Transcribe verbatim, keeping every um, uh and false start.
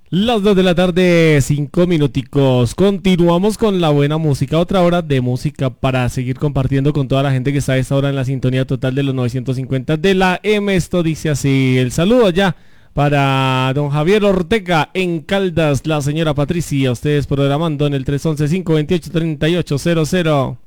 Las dos de la tarde, cinco minuticos. Continuamos con la buena música, otra hora de música para seguir compartiendo con toda la gente que está a esta hora en la sintonía total de los novecientos cincuenta de la M. Esto dice así, el saludo ya para don Javier Ortega en Caldas, la señora Patricia, ustedes programando en el tres once, cinco veintiocho, treinta y ocho cero cero.